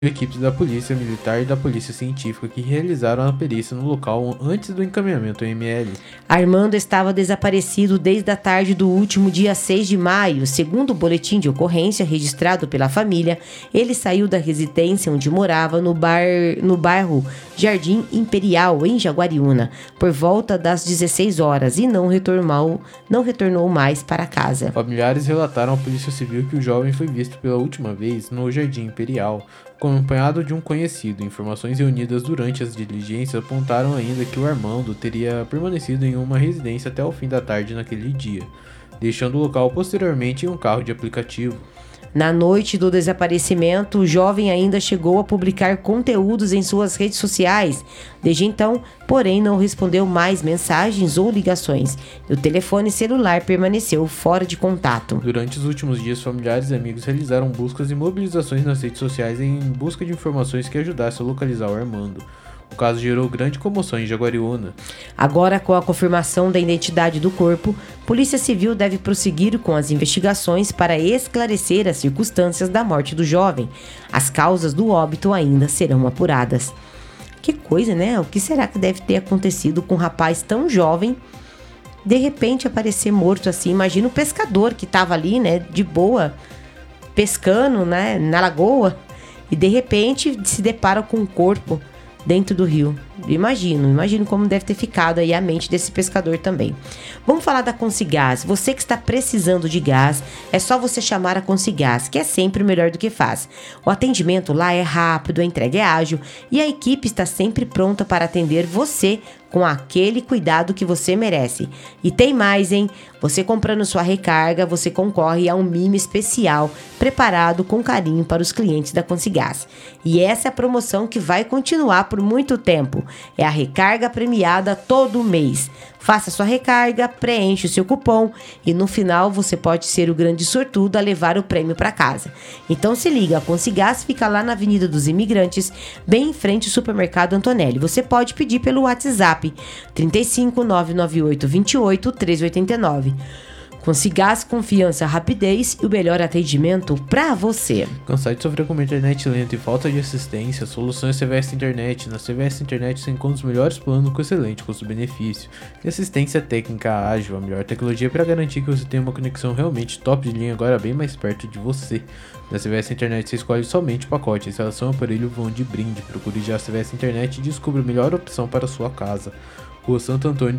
equipes da Polícia Militar e da Polícia Científica que realizaram a perícia no local antes do encaminhamento ao ML. Armando estava desaparecido desde a tarde do último dia 6 de maio. Segundo o boletim de ocorrência registrado pela família, ele saiu da residência onde morava no bairro Jardim Imperial, em Jaguariúna, por volta das 16 horas e não retornou mais para casa. Familiares relataram à Polícia Civil que o jovem foi visto pela última vez no Jardim Imperial, acompanhado de um conhecido. Informações reunidas durante as diligências apontaram ainda que o Armando teria permanecido em uma residência até o fim da tarde naquele dia, deixando o local posteriormente em um carro de aplicativo. Na noite do desaparecimento, o jovem ainda chegou a publicar conteúdos em suas redes sociais. Desde então, porém, não respondeu mais mensagens ou ligações. E o telefone celular permaneceu fora de contato. Durante os últimos dias, familiares e amigos realizaram buscas e mobilizações nas redes sociais em busca de informações que ajudassem a localizar o Armando. O caso gerou grande comoção em Jaguariúna. Agora, com a confirmação da identidade do corpo, Polícia Civil deve prosseguir com as investigações para esclarecer as circunstâncias da morte do jovem. As causas do óbito ainda serão apuradas. Que coisa, né? O que será que deve ter acontecido com um rapaz tão jovem, de repente aparecer morto assim? Imagina o pescador que estava ali, né, de boa, pescando, né, na lagoa, e de repente se depara com um corpo dentro do rio. Imagino como deve ter ficado aí a mente desse pescador também. Vamos falar da Consigás. Você que está precisando de gás, é só você chamar a Consigás, que é sempre o melhor do que faz. O atendimento lá é rápido, a entrega é ágil e a equipe está sempre pronta para atender você com aquele cuidado que você merece. E tem mais, hein? Você comprando sua recarga, você concorre a um mimo especial preparado com carinho para os clientes da Consigás. E essa é a promoção que vai continuar por muito tempo. É a recarga premiada todo mês. Faça sua recarga, preencha o seu cupom e no final você pode ser o grande sortudo a levar o prêmio para casa. Então se liga, a Consigás fica lá na Avenida dos Imigrantes, bem em frente ao Supermercado Antonelli. Você pode pedir pelo WhatsApp 35 998 28 389. Consigás, confiança, rapidez e o melhor atendimento para você. Cansado de sofrer com uma internet lenta e falta de assistência? A solução é CVS Internet. Na CVS Internet você encontra os melhores planos com excelente custo-benefício e assistência técnica ágil, a melhor tecnologia para garantir que você tenha uma conexão realmente top de linha, agora bem mais perto de você. Na CVS Internet você escolhe somente o pacote, a instalação e aparelho vão de brinde. Procure já a CVS Internet e descubra a melhor opção para a sua casa. Rua Santo Antônio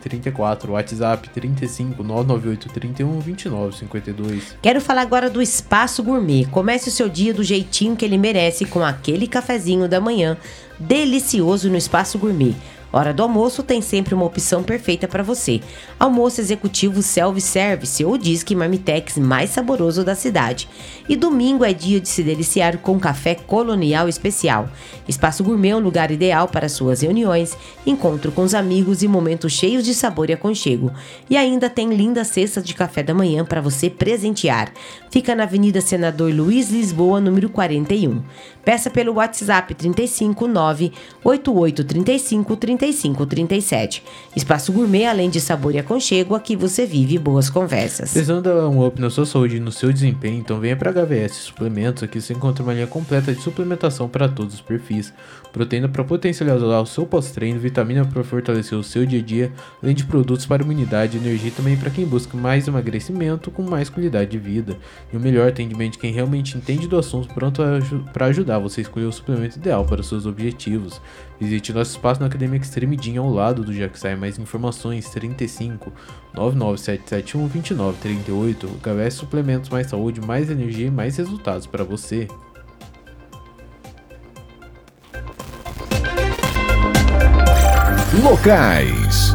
234, WhatsApp 35 998 31 29 52. Quero falar agora do Espaço Gourmet. Comece o seu dia do jeitinho que ele merece com aquele cafezinho da manhã delicioso no Espaço Gourmet. Hora do almoço tem sempre uma opção perfeita para você. Almoço executivo self-service ou disque marmitex mais saboroso da cidade. E domingo é dia de se deliciar com café colonial especial. Espaço Gourmet é um lugar ideal para suas reuniões, encontro com os amigos e momentos cheios de sabor e aconchego. E ainda tem lindas cestas de café da manhã para você presentear. Fica na Avenida Senador Luiz Lisboa, número 41. Peça pelo WhatsApp 35 988 35 35 37. Espaço Gourmet, além de sabor e aconchego, aqui você vive boas conversas. Precisando dar um up na sua saúde e no seu desempenho? Então venha para HVS Suplementos. Aqui você encontra uma linha completa de suplementação para todos os perfis. Proteína para potencializar o seu pós-treino, vitamina para fortalecer o seu dia a dia, além de produtos para imunidade e energia também para quem busca mais emagrecimento com mais qualidade de vida. E o melhor atendimento de quem realmente entende do assunto, pronto para ajudar você a escolher o suplemento ideal para os seus objetivos. Visite nosso espaço na Academia Extreme Gym ao lado do Jaxai. Mais informações 35 99771 2938. HVS Suplementos, mais saúde, mais energia e mais resultados para você. Locais.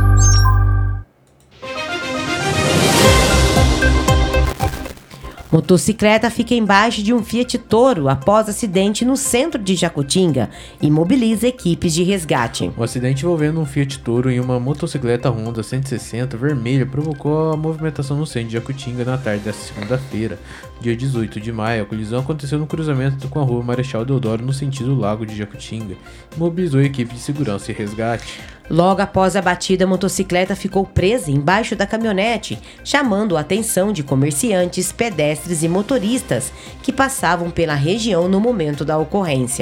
Motocicleta fica embaixo de um Fiat Toro após acidente no centro de Jacutinga e mobiliza equipes de resgate. Um acidente envolvendo um Fiat Toro e uma motocicleta Honda 160 vermelha provocou a movimentação no centro de Jacutinga na tarde desta segunda-feira. Dia 18 de maio, a colisão aconteceu no cruzamento com a rua Marechal Deodoro no sentido Lago de Jacutinga e mobilizou a equipe de segurança e resgate. Logo após a batida, a motocicleta ficou presa embaixo da caminhonete, chamando a atenção de comerciantes, pedestres e motoristas que passavam pela região no momento da ocorrência.